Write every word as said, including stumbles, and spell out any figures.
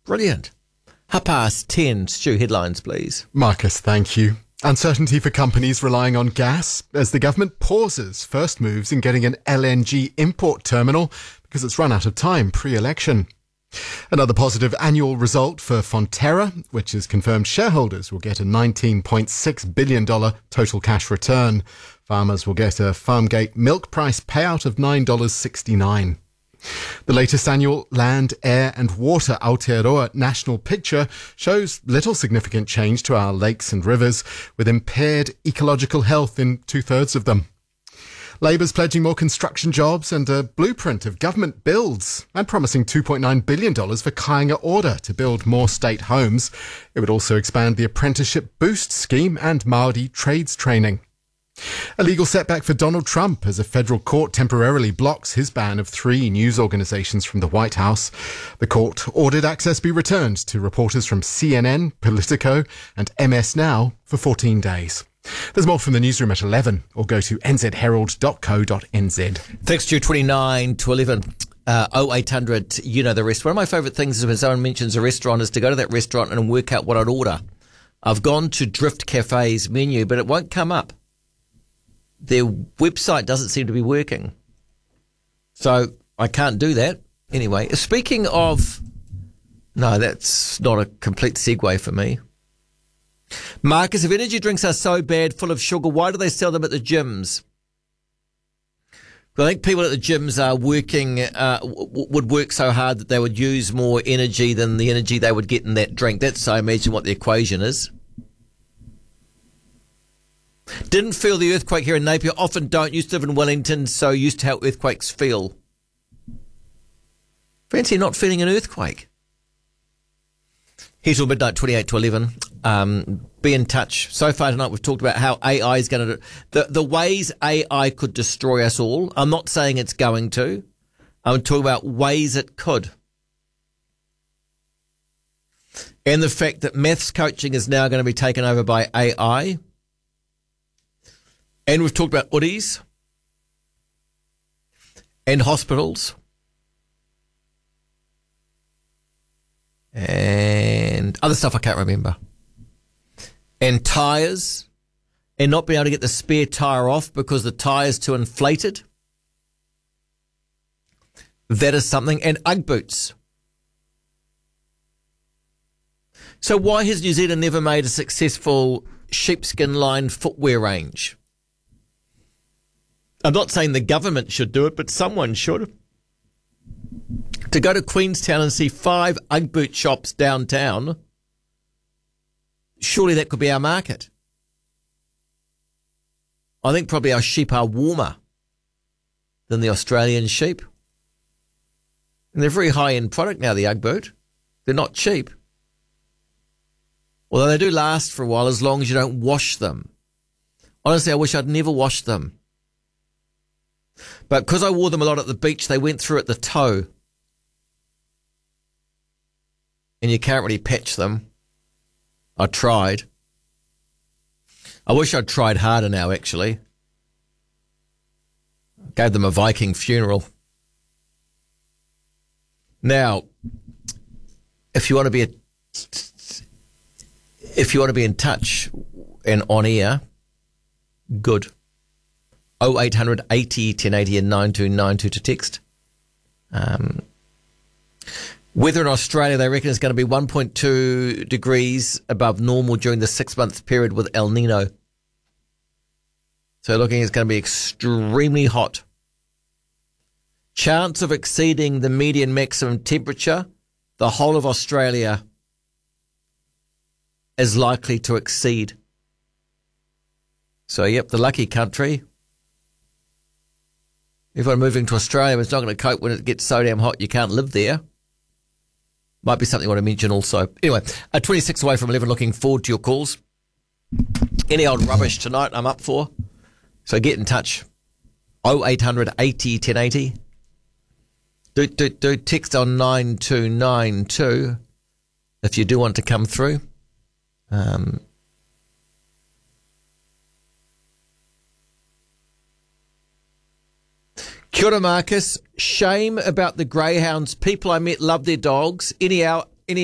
Brilliant. Half past ten. Stu, headlines, please. Marcus, thank you. Uncertainty for companies relying on gas as the government pauses first moves in getting an L N G import terminal because it's run out of time pre-election. Another positive annual result for Fonterra, which has confirmed shareholders will get a nineteen point six billion dollars total cash return. Farmers will get a Farmgate milk price payout of nine dollars sixty-nine. The latest annual Land, Air and Water Aotearoa National Picture shows little significant change to our lakes and rivers, with impaired ecological health in two-thirds of them. Labour's pledging more construction jobs and a blueprint of government builds and promising two point nine billion dollars for Kāinga Order to build more state homes. It would also expand the Apprenticeship Boost scheme and Māori trades training. A legal setback for Donald Trump as a federal court temporarily blocks his ban of three news organisations from the White House. The court ordered access be returned to reporters from C N N, Politico and M S Now for fourteen days. There's more from the newsroom at eleven, or go to n z herald dot co dot n z. Thanks to twenty-nine to eleven. Uh, oh eight hundred, you know the rest. One of my favourite things is when someone mentions a restaurant is to go to that restaurant and work out what I'd order. I've gone to Drift Cafe's menu, but it won't come up. Their website doesn't seem to be working. So I can't do that. Anyway, speaking of... No, that's not a complete segue for me. Marcus, if energy drinks are so bad, full of sugar, why do they sell them at the gyms? I think people at the gyms are working, uh, w- would work so hard that they would use more energy than the energy they would get in that drink. That's, I imagine, what the equation is. Didn't feel the earthquake here in Napier. Often don't. Used to live in Wellington, so used to how earthquakes feel. Fancy not feeling an earthquake. Here's till midnight, twenty-eight to eleven. Um, be in touch. So far tonight we've talked about how A I is going to... The, the ways A I could destroy us all. I'm not saying it's going to. I'm talking about ways it could. And the fact that maths coaching is now going to be taken over by A I. And we've talked about uddies and hospitals and other stuff I can't remember. And tyres and not being able to get the spare tyre off because the tyre's too inflated. That is something. And Ugg boots. So why has New Zealand never made a successful sheepskin-lined footwear range? I'm not saying the government should do it, but someone should. To go to Queenstown and see five Ugg boot shops downtown, surely that could be our market. I think probably our sheep are warmer than the Australian sheep. And they're a very high-end product now, the Ugg boot. They're not cheap. Although they do last for a while as long as you don't wash them. Honestly, I wish I'd never washed them. But because I wore them a lot at the beach, they went through at the toe. And you can't really patch them. I tried. I wish I'd tried harder now, actually. Gave them a Viking funeral. Now, if you want to be a, if you want to be in touch and on air, good. oh eight hundred eighty ten eighty and nine two nine two to text. Um, weather in Australia, they reckon, is going to be one point two degrees above normal during the six-month period with El Nino. So looking, it's going to be extremely hot. Chance of exceeding the median maximum temperature, the whole of Australia is likely to exceed. So, yep, the lucky country. Everyone moving to Australia is not going to cope when it gets so damn hot you can't live there. Might be something you want to mention also. Anyway, uh, twenty-six away from eleven, looking forward to your calls. Any old rubbish tonight I'm up for. So get in touch. oh eight hundred eighty ten eighty. Do, do, do text on nine two nine two if you do want to come through. Um... Kia ora, Marcus. Shame about the greyhounds. People I met love their dogs. Any hour,